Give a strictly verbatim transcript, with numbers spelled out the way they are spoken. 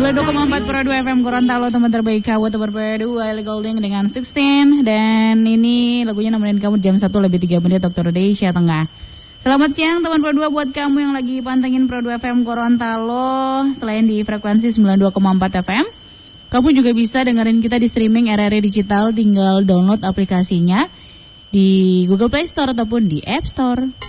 sembilan puluh dua koma empat Pro dua F M Gorontalo, teman terbaik kamu, teman berdua Ellie Golding dengan enam belas. Dan ini lagunya nemenin kamu jam satu lebih tiga menit, Dokter Indonesia Tengah. Selamat siang teman Pro dua buat kamu yang lagi pantengin Pro dua F M Gorontalo. Selain di frekuensi sembilan puluh dua koma empat F M, kamu juga bisa dengerin kita di streaming R R I Digital. Tinggal download aplikasinya di Google Play Store ataupun di App Store.